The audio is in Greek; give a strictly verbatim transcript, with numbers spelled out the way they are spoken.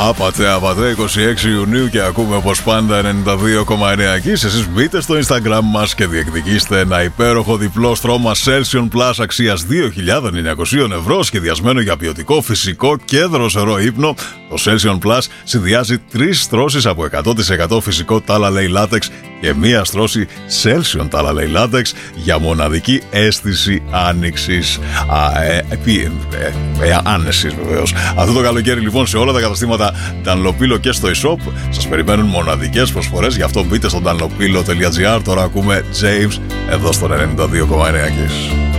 Άπατε, άπατε, είκοσι έξι Ιουνίου και ακούμε όπως πάντα ενενήντα δύο κόμμα εννέα εκεί. Εσείς μπείτε στο Instagram μας και διεκδικήστε ένα υπέροχο διπλό στρώμα Celsion Plus αξίας δύο χιλιάδες εννιακόσια ευρώ, σχεδιασμένο για ποιοτικό, φυσικό και δροσερό ύπνο. Το Celsion Plus συνδυάζει τρεις στρώσεις από εκατό τοις εκατό φυσικό τάλα-λέει λάτεξ και μία στρώση Celsion τάλα-λέει λάτεξ για μοναδική αίσθηση άνοιξης. Α, ε, ε, ε, ε, άνεσης βεβαίως. Αυτό το καλοκαίρι λοιπόν σε όλα τα καταστήματα Dunlopillo και στο e-shop σας περιμένουν μοναδικές προσφορές. Γι' αυτό μπείτε στο dunlopillo τελεία gr. Τώρα ακούμε James εδώ στον ενενήντα δύο κόμμα εννέα.